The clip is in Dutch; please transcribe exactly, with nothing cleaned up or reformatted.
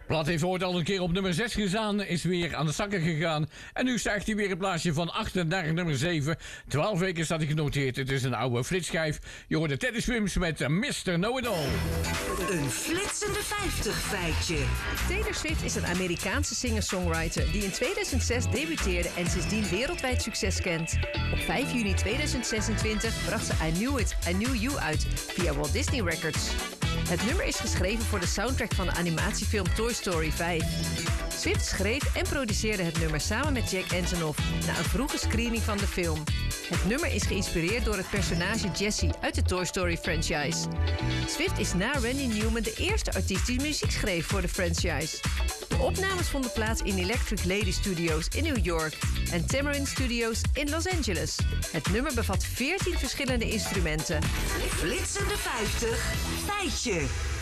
Plaat heeft ooit al een keer op nummer zes gestaan, is weer aan de zakken gegaan. En nu stijgt hij weer een plaatsje van acht naar nummer zeven. twaalf weken staat hij genoteerd. Het is een oude flitsschijf. Je hoort de Teddy Swims met mister Know-It-All. Een flitsende vijftig feitje. Taylor Swift is een Amerikaanse singer-songwriter die in tweeduizend zes debuteerde en sindsdien wereldwijd succes kent. Op vijf juni tweeduizend zesentwintig bracht ze I Knew It, I Knew You uit via Walt Disney Records. Het nummer is geschreven voor de soundtrack van de animatiefilm Toy Story vijf. Swift schreef en produceerde het nummer samen met Jack Antonoff na een vroege screening van de film. Het nummer is geïnspireerd door het personage Jessie uit de Toy Story franchise. Swift is na Randy Newman de eerste artiest die muziek schreef voor de franchise. De opnames vonden plaats in Electric Lady Studios in New York en Tamarind Studios in Los Angeles. Het nummer bevat veertien verschillende instrumenten. Flitsende vijftig feitje.